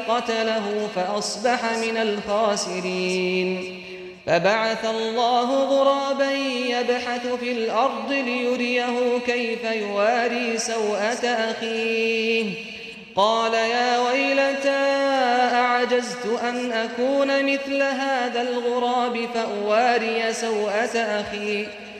قتله فأصبح من الخاسرين. فبعث الله غرابا يبحث في الأرض ليريه كيف يواري سوءة أخيه قال يا ويلتى أعجزت أن أكون مثل هذا الغراب فأواري سوءة أخي